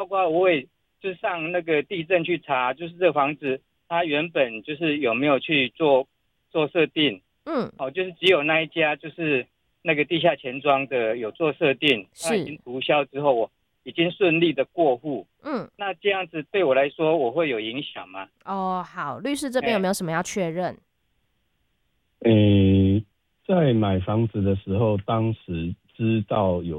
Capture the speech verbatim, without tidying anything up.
括我也就上那个地震去查，就是这个房子它原本就是有没有去做做设定， 嗯， 哦，就是只有那一家就是那个地下钱庄的有做设定，它已是， 经涂销之后，我已经顺利的过户， 嗯， 那这样子对我来说我会有影响吗？ 哦，好，律师这边有没哎， 有什么要确认？ 诶，在买房子的时候，当时知道有